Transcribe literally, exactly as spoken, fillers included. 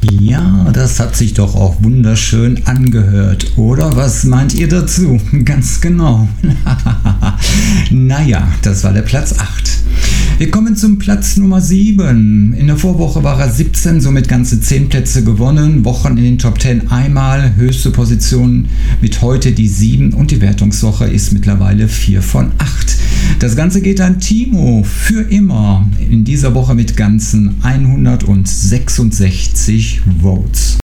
Ja, das hat sich doch auch wunderschön angehört, oder? Was meint ihr dazu? Ganz genau. Naja, das war der Platz acht. Wir kommen zum Platz Nummer sieben. In der Vorwoche war er siebzehn, somit ganze zehn Plätze gewonnen. Wochen in den Top zehn einmal, höchste Position mit heute die sieben und die Wertungswoche ist mittlerweile vier von acht. Das Ganze geht an Timo für immer in dieser Woche mit ganzen hundertsechsundsechzig Votes.